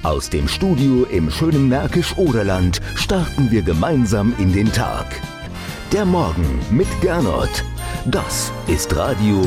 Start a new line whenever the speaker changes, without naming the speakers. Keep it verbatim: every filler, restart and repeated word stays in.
Aus dem Studio im schönen Märkisch-Oderland starten wir gemeinsam in den Tag. Der Morgen mit Gernot. Das ist Radio